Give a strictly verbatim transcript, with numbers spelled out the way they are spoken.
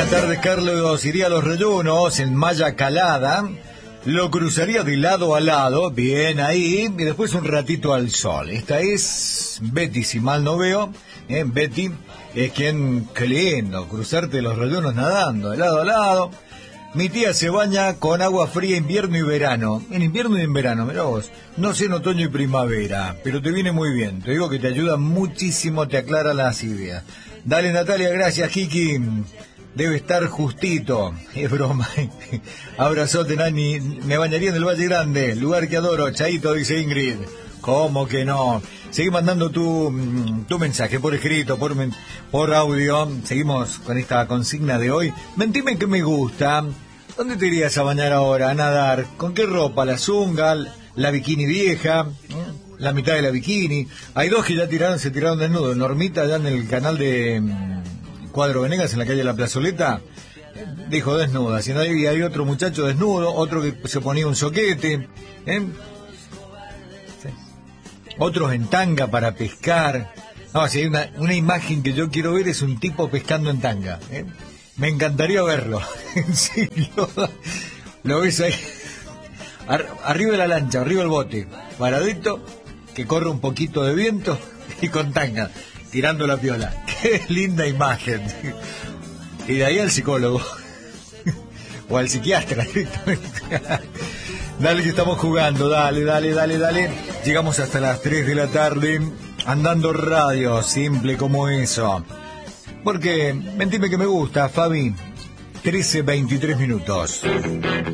Buenas tardes, Carlos. Iría a Los Reyunos en malla calada. Lo cruzaría de lado a lado, bien ahí, y después un ratito al sol. Esta es Betty, si mal no veo. ¿eh? Betty es quien, qué lindo, cruzarte Los Reyunos nadando, de lado a lado. Mi tía se baña con agua fría invierno y verano. En invierno y en verano, mirá vos. No sé en otoño y primavera, pero te viene muy bien. Te digo que te ayuda muchísimo, te aclara las ideas. Dale, Natalia, gracias, Kiki. Debe estar justito. Es broma. Abrazote, Nani. Me bañaría en el Valle Grande, lugar que adoro. Chaito, dice Ingrid. ¿Cómo que no? Seguí mandando tu, tu mensaje por escrito, por, por audio. Seguimos con esta consigna de hoy. Mentime que me gusta. ¿Dónde te irías a bañar ahora, a nadar? ¿Con qué ropa? ¿La zunga? ¿La bikini vieja? ¿La mitad de la bikini? Hay dos que ya tiraron, se tiraron desnudos. Normita, allá en el canal de Cuadro Venegas, en la calle La Plazoleta, dijo desnuda. Si no, hay, hay otro muchacho desnudo, otro que se ponía un soquete, ¿eh? Sí. Otros en tanga para pescar. No, si hay una, una imagen que yo quiero ver, es un tipo pescando en tanga, ¿eh? Me encantaría verlo. En serio. Lo ves ahí. Ar- arriba de la lancha, arriba del bote, paradito, que corre un poquito de viento y con tanga, tirando la piola. Qué linda imagen. Y de ahí al psicólogo. O al psiquiatra directamente. Dale que estamos jugando, dale, dale, dale, dale. Llegamos hasta las tres de la tarde, andando radio, simple como eso. Porque, mentime que me gusta, Fabi, trece veintitrés minutos.